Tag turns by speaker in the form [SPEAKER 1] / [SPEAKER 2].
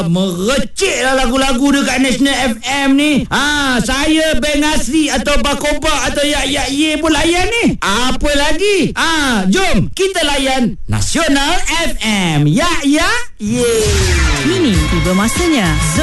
[SPEAKER 1] Merecik lah lagu-lagu dekat National FM ni. Saya Beng Asri atau Bakoba atau Yak Ye pun layan ni. Apa lagi? Jom kita layan Nasional FM. Yak Ye.
[SPEAKER 2] Kini tiba masanya